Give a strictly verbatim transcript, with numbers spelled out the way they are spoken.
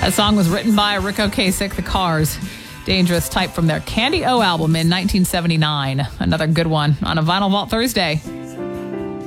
That song was written by Rick Ocasek, The Cars. Dangerous Type from their Candy O album in nineteen seventy-nine. Another good one on a Vinyl Vault Thursday.